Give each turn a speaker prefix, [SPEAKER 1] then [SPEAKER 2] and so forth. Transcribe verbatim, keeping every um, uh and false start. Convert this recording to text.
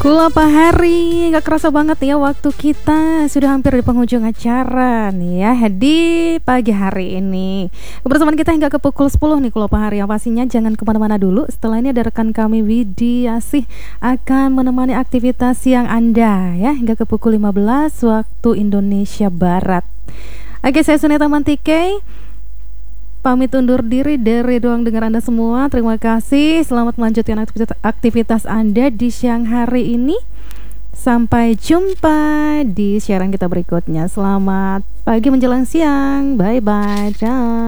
[SPEAKER 1] Kulapa hari, gak kerasa banget ya waktu kita sudah hampir di penghujung acara nih ya di pagi hari ini. Kebersamaan kita hingga ke pukul sepuluh nih Kulapa hari. Yang pastinya jangan kemana-mana dulu. Setelah ini ada rekan kami Widi Asih akan menemani aktivitas siang Anda ya hingga ke pukul lima belas waktu Indonesia Barat. Oke, saya Sunita Mantike pamit undur diri dari ruang dengar Anda semua. Terima kasih. Selamat melanjutkan aktivitas, aktivitas Anda di siang hari ini. Sampai jumpa di siaran kita berikutnya. Selamat pagi menjelang siang. Bye bye. Ciao.